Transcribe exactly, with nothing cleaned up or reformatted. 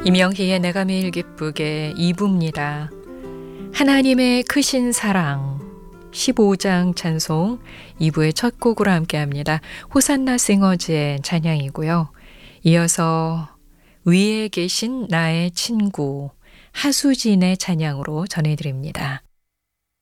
이명희의 내가 매일 기쁘게 이 부입니다. 하나님의 크신 사랑 십오 장 찬송 이 부의 첫 곡으로 함께합니다. 호산나 싱어즈의 찬양이고요. 이어서 위에 계신 나의 친구 하수진의 찬양으로 전해드립니다.